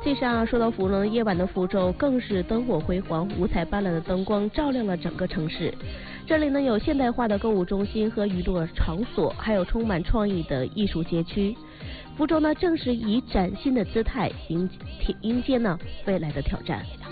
其实啊，说到福州，夜晚的福州更是灯火辉煌，五彩斑斓的灯光照亮了整个城市。这里呢有现代化的购物中心和娱乐场所，还有充满创意的艺术街区。福州呢正是以崭新的姿态迎接呢未来的挑战。